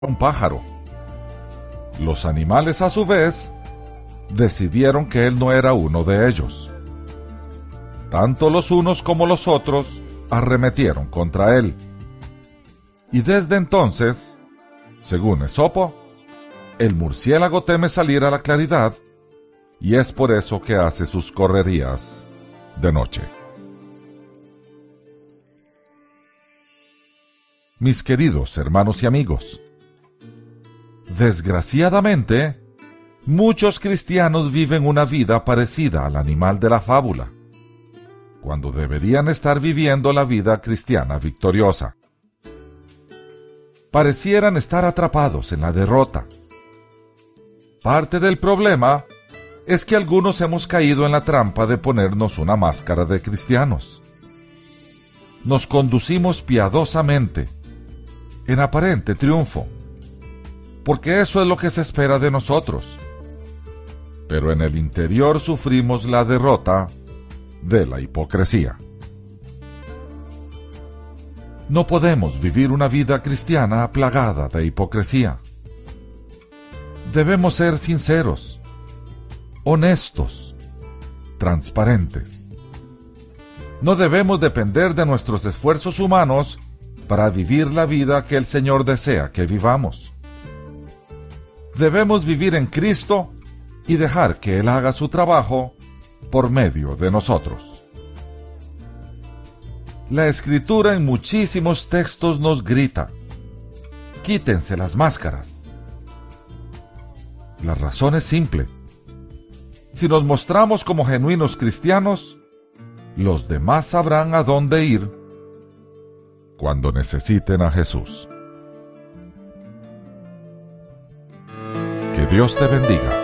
un pájaro. Los animales, a su vez, decidieron que él no era uno de ellos. Tanto los unos como los otros arremetieron contra él. Y desde entonces, según Esopo, el murciélago teme salir a la claridad, y es por eso que hace sus correrías de noche. Mis queridos hermanos y amigos, desgraciadamente, muchos cristianos viven una vida parecida al animal de la fábula, cuando deberían estar viviendo la vida cristiana victoriosa. Parecieran estar atrapados en la derrota. Parte del problema es que algunos hemos caído en la trampa de ponernos una máscara de cristianos. Nos conducimos piadosamente, en aparente triunfo, porque eso es lo que se espera de nosotros. Pero en el interior sufrimos la derrota de la hipocresía. No podemos vivir una vida cristiana plagada de hipocresía. Debemos ser sinceros, honestos, transparentes. No debemos depender de nuestros esfuerzos humanos para vivir la vida que el Señor desea que vivamos. Debemos vivir en Cristo y dejar que Él haga su trabajo por medio de nosotros. La Escritura en muchísimos textos nos grita: quítense las máscaras. La razón es simple. Si nos mostramos como genuinos cristianos, los demás sabrán a dónde ir cuando necesiten a Jesús. Que Dios te bendiga.